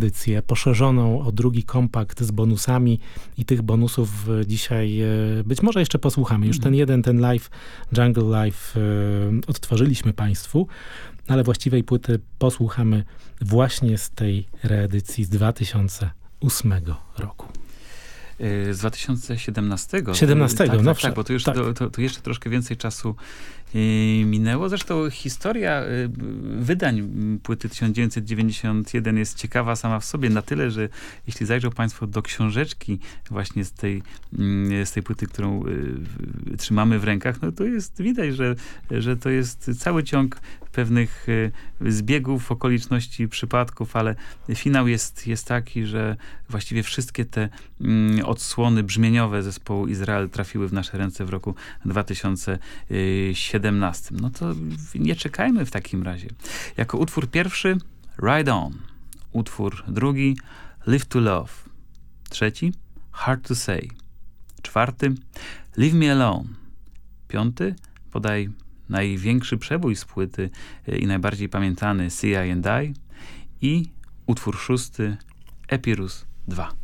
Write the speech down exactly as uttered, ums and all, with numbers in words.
edycję, poszerzoną o drugi kompakt z bonusami i tych bonusów dzisiaj być może jeszcze posłuchamy. Już ten jeden, ten live, Jungle Live odtworzyliśmy Państwu, ale właściwej płyty posłuchamy właśnie z tej reedycji z dwa tysiące ósmego roku. Z dwa tysiące siedemnastego. siedemnastego, tak, no tak, tak, bo to już tak. to, to, to jeszcze troszkę więcej czasu y, minęło. Zresztą historia y, wydań płyty tysiąc dziewięćset dziewięćdziesiąt jeden jest ciekawa sama w sobie, na tyle, że jeśli zajrzą Państwo do książeczki właśnie z tej, y, z tej płyty, którą y, trzymamy w rękach, no to jest, widać, że, że to jest cały ciąg pewnych y, zbiegów, okoliczności, przypadków, ale finał jest, jest taki, że właściwie wszystkie te y, odsłony brzmieniowe zespołu Izrael trafiły w nasze ręce w roku dwa tysiące siedemnastym. No to nie czekajmy w takim razie. Jako utwór pierwszy Ride On. Utwór drugi Live to Love. Trzeci Hard to Say. Czwarty Leave Me Alone. Piąty bodaj największy przebój z płyty i najbardziej pamiętany See I and I. I utwór szósty Epirus dwa.